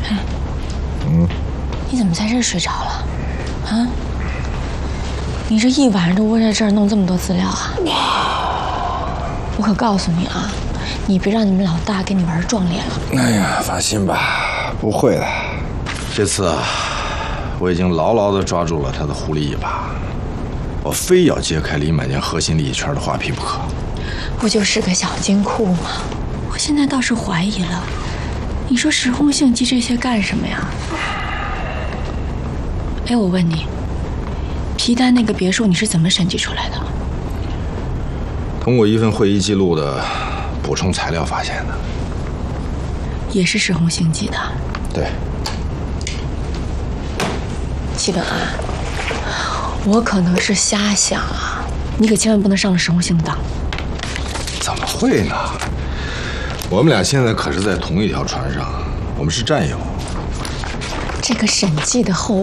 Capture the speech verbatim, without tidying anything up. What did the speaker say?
哎，嗯，你怎么在这儿睡着了？啊？你这一晚上都窝在这儿弄这么多资料啊？我可告诉你啊，你别让你们老大跟你玩撞脸了。 哎呀，放心吧，不会的。这次啊，我已经牢牢地抓住了他的狐狸尾巴，我非要揭开李满江核心利益圈的画皮不可。 不就是个小金库吗？我现在倒是怀疑了，你说石红杏记这些干什么呀？哎，我问你。皮丹那个别墅你是怎么审计出来的？ 通过一份会议记录的补充材料发现的。 也是石红杏记的。 对。 齐本安，我可能是瞎想啊，你可千万不能上了石红杏的当。 怎么会呢？我们俩现在可是在同一条船上，我们是战友。 这个审计的后